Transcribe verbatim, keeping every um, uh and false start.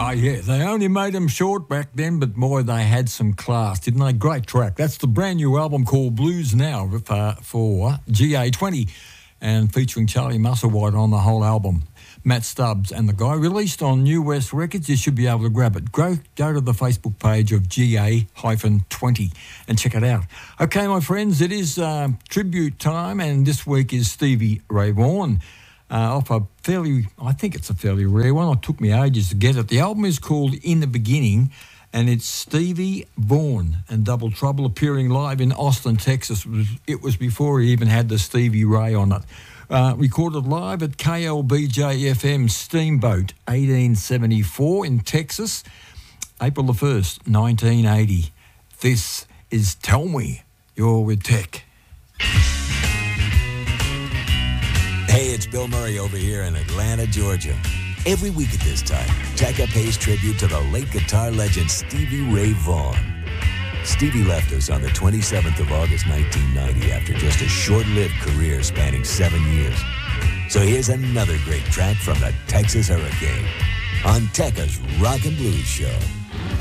Oh, yeah, they only made them short back then, but boy, they had some class, didn't they? Great track. That's the brand new album called Blues Now for, for G A twenty, and featuring Charlie Musselwhite on the whole album. Matt Stubbs and the guy, released on New West Records. You should be able to grab it. Go, go to the Facebook page of G A twenty and check it out. Okay, my friends, it is uh, tribute time, and this week is Stevie Ray Vaughan. Uh, off a fairly, I think it's a fairly rare one. It took me ages to get it. The album is called In the Beginning, and it's Stevie Vaughan and Double Trouble appearing live in Austin, Texas. It was, it was before he even had the Stevie Ray on it. Uh, recorded live at K L B J F M Steamboat, eighteen seventy-four in Texas, April the first, nineteen eighty. This is Tell Me You're with Tech. Hey, it's Bill Murray over here in Atlanta, Georgia. Every week at this time, Tekka pays tribute to the late guitar legend Stevie Ray Vaughan. Stevie left us on the twenty-seventh of August, nineteen ninety, after just a short-lived career spanning seven years. So here's another great track from the Texas Hurricane on Tekka's Rock and Blues Show.